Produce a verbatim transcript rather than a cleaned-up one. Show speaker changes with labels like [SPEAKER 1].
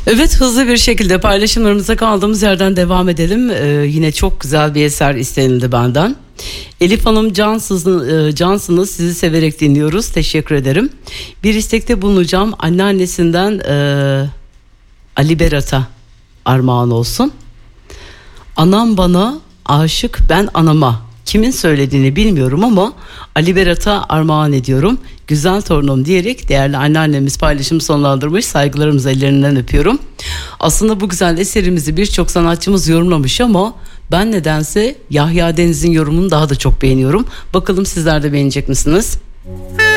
[SPEAKER 1] Evet, hızlı bir şekilde paylaşımlarımıza kaldığımız yerden devam edelim. Ee, yine çok güzel bir eser istenildi benden. Elif Hanım, cansınız, e, cansınız, sizi severek dinliyoruz, teşekkür ederim. Bir istekte bulunacağım, anneannesinden e, Ali Berat'a armağan olsun. Anam bana aşık, ben anama. Kimin söylediğini bilmiyorum ama Ali Berat'a armağan ediyorum. Güzel torunum diyerek değerli anneannemiz paylaşımı sonlandırmış. Saygılarımızı ellerinden öpüyorum. Aslında bu güzel eserimizi birçok sanatçımız yorumlamış ama ben nedense Yahya Deniz'in yorumunu daha da çok beğeniyorum. Bakalım sizler de beğenecek misiniz?